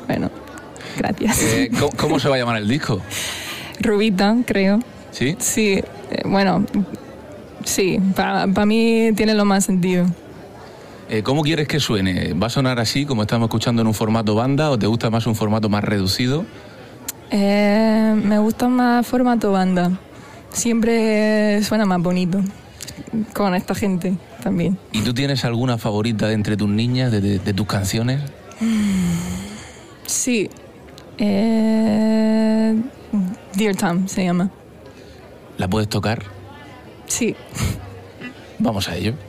Bueno, gracias. ¿Cómo se va a llamar el disco? Rubita, creo. ¿Sí? Sí, bueno, sí, para mí tiene lo más sentido. ¿Cómo quieres que suene? ¿Va a sonar así, como estamos escuchando, en un formato banda, o te gusta más un formato más reducido? Me gusta más formato banda. Siempre suena más bonito con esta gente también. ¿Y tú tienes alguna favorita de entre tus niñas, de tus canciones? Sí. Dear Tom se llama. ¿La puedes tocar? Sí. Vamos a ello.